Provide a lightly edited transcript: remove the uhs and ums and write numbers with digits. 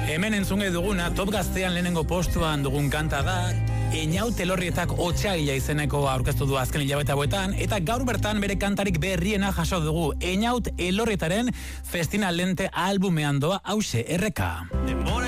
Hemen entzunge duguna, Top Gaztean lehenengo postuan dugun kanta da, Einaut Elorrietak Otsaila izeneko aurkeztu du azken hilabete hauetan, eta gaur bertan bere kantarik berriena jaso dugu. Einaut Elorrietaren Festina Lente albumean doa hause, RK.